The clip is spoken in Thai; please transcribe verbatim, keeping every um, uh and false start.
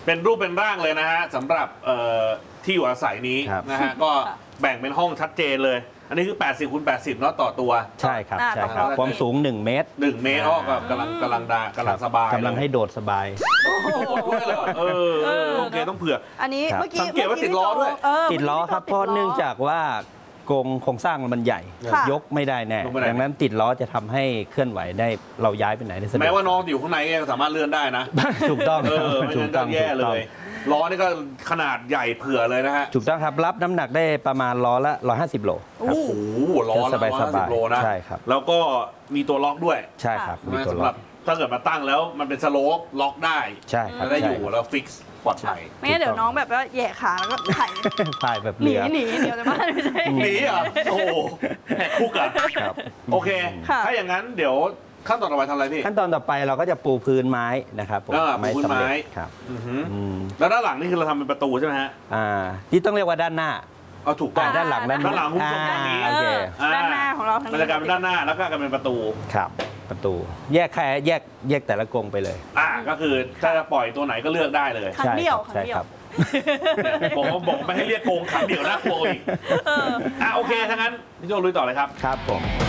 เป็นรูปเป็นร่างเลยนะฮะสำหรับที่อยู่อาศัยนี้นะฮะก็แบ่งเป็นห้องชัดเจนเลยอันนี้คือแปดสิบคูณแปดสิบเนาะต่อตัวใช่ครับใช่ครับความสูงหนึ่งเมตรหนึ่งเมตรก็กำลังกำลังดากำลังสบายกำลังให้โดดสบายเออโอเคต้องเผื่ออันนี้เมื่อกี้สังเกตว่าติดล้อด้วยติดล้อครับเพราะเนื่องจากว่ากรงโครงสร้างมันใหญ่ยกไม่ได้แน่ดังนั้นติดล้อจะทำให้เคลื่อนไหวได้เราย้ายไปไหนได้สะดวกแม้ว่าน้องอยู่ข้างในก็สามารถเลื่อนได้นะถูกต้องเออไม่งั้นต้องแย่เลยล้อนี่ก็ขนาดใหญ่เผื่อเลยนะฮะถูกต้องครับรับน้ำหนักได้ประมาณล้อละหนึ่งร้อยห้าสิบโลโอ้โหล้อละหนึ่งร้อยห้าสิบโลนะใช่ครับแล้วก็มีตัวล็อกด้วยใช่ครับมีตัวล็อกถ้าเกิดมาตั้งแล้วมันเป็นสโลปล็อกได้ใช่ครับได้อยู่แล้วฟิกซ์ปลอดภัยไม่งั้นเดี๋ยวน้องแบบว่าแย่ขาแล้วก็ไถ่ถ่ายแบบหนีหนีเดี๋ยวจะมาไม่ใช่หนีอ่ะโอ้แหกคุกอ่ะโอเคถ้าอย่างนั้นเดี๋ยวขั้นตอนต่อไปทำอะไรพี่ขั้นตอนต่อไปเราก็จะปูพื้นไม้นะครับผมไม้สำเร็จครับแล้วด้านหลังนี่คือเราทำเป็นประตูใช่ไหมฮะอ่าที่ต้องเรียกว่าด้านหน้าเอาถูกต้องด้านหลังด้านหลังคุณผู้ชมด้านนี้ด้านหน้าของเราทั้งบรรยากาศเป็นด้านหน้าแล้วก็กลายเป็นประตูครับประตูแยกแค่แยกแยกแต่ละกรงไปเลยอ่าก็คือถ้าจะปล่อยตัวไหนก็เลือกได้เลยครั้งเดียวใช่ครับบอกบอกไม่ให้เรียกกรงครั้งเดียวน่ากลัวอีกอ่าโอเคทั้งนั้นพี่โจลุยต่อเลยครับครับผม